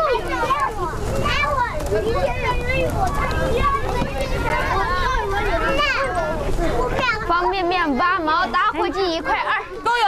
方便面、8毛，打火机1块2， 高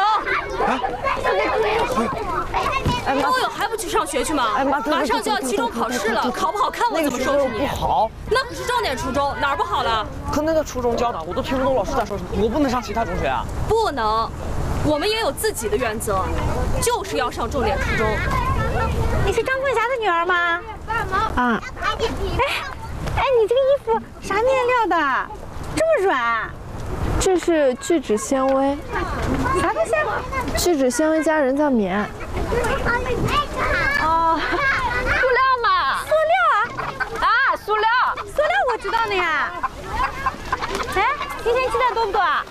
勇，高勇还不去上学去吗？马上就要期中考试了，考不好看我怎么收拾你？ 不好， 那可是重点初中，哪儿不好了？ 可那个初中教的我都听不懂老师在说什么，我不能上其他中学啊。 不能，我们也有自己的原则，就是要上重点初中。 你是张凤霞的女儿吗？啊。哎，你这个衣服啥面料的？这么软？ 这是聚酯纤维。 啥东西？ 聚酯纤维加人造棉。 哦， 塑料嘛。 塑料啊，塑料。 塑料我知道的呀。哎，今天鸡蛋多不多啊？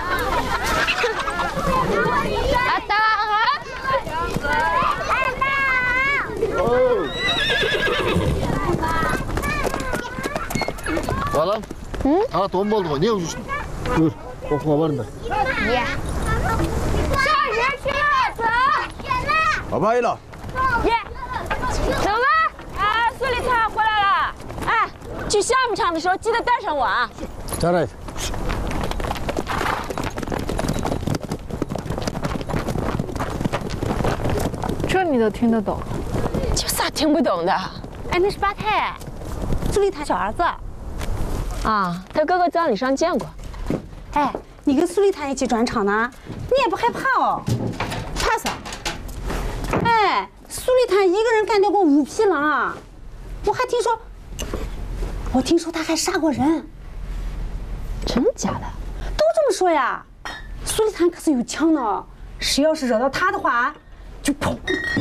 Oğlum. Ha don oldu mu? Niye uçuyorsun? Dur. Okuma var mı? Ye. 上学去了，走。 Baba ile. 耶，走吧。啊，苏立灿回来了。哎，去项目场的时候记得带上我啊。 잘해. 这你都听得懂？ 有啥听不懂的？ 哎，那是八太，苏立谈小儿子。 啊，他哥哥在礼上见过。 哎，你跟苏立谈一起转场呢，你也不害怕哦？ 怕啥？ 哎，苏立谈一个人干掉过5匹狼啊！我听说他还杀过人。 真的假的？ 都这么说呀。苏立谈可是有枪呢，谁要是惹到他的话，就砰。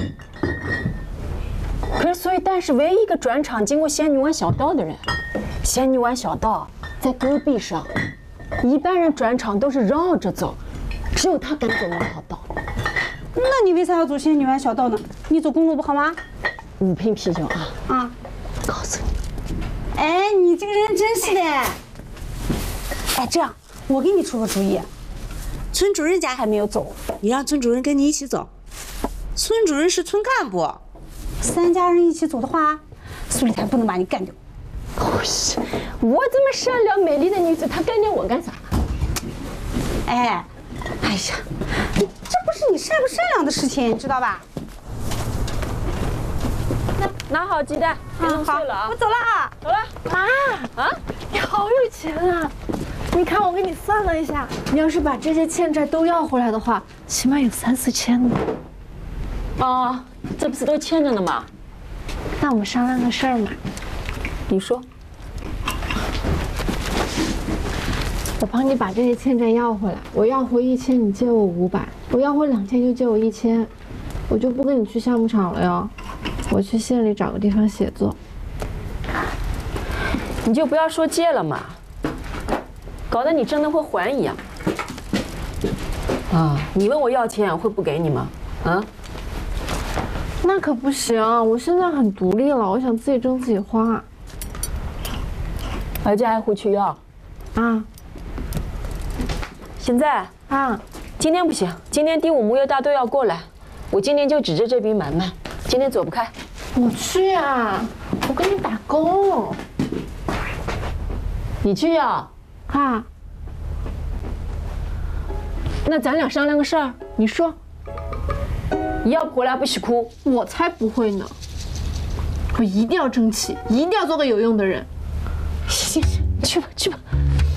可是苏一蛋是唯一一个转场经过仙女湾小道的人。仙女湾小道在戈壁上，一般人转场都是绕着走，只有他敢走那条道。 那你为啥要走仙女湾小道呢？你走公路不好吗 ？5瓶啤酒啊！ 啊， 告诉你。 哎，你这个人真是的。哎，这样我给你出个主意，村主任家还没有走，你让村主任跟你一起走。村主任是村干部，3家人一起走的话，苏立谈不能把你干掉。 我这么善良美丽的女子，她干掉我干啥？ 哎呀，这不是你善不善良的事情，知道吧？ 拿好鸡蛋，别弄碎了啊！ 我走了啊， 走了。 妈，你好有钱啊！你看我给你算了一下，你要是把这些欠债都要回来的话，起码有3、4千呢。 哦，这不是都欠着呢吗？ 那我们商量个事儿嘛。 你说。 我帮你把这些欠债要回来，我要回1000，你借我500；我要回2000，就借我1000，我就不跟你去项目场了哟。我去县里找个地方写作。 你就不要说借了嘛，搞得你真的会还一样。啊，你问我要钱，会不给你吗？啊？ 那可不行，我现在很独立了，我想自己挣自己花。 挨家挨户去要。 啊。 现在啊， 今天不行，今天第5木业大队要过来，我今天就指着这笔买卖，今天走不开。 我去啊，我跟你打工。 你去呀？ 啊。 那咱俩商量个事儿， 你说。 你要不回来不许哭。 我才不会呢，我一定要争气，一定要做个有用的人。 行，去吧去吧。